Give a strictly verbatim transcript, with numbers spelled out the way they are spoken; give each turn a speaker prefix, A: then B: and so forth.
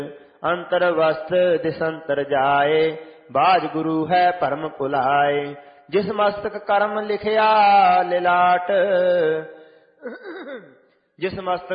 A: ਅੰਤਰ ਵਸਤ ਦਿਸੰਤਰ ਜਾਏ, ਬਾਜ ਗੁਰੂ ਹੈ ਭਰਮ ਭੁਲਾਏ। ਜਿਸ ਮਸਤਕ ਕਰਮ ਲਿਖਿਆ ਲਿਲਾਟ, ਜਿਸ ਮਸਤਕ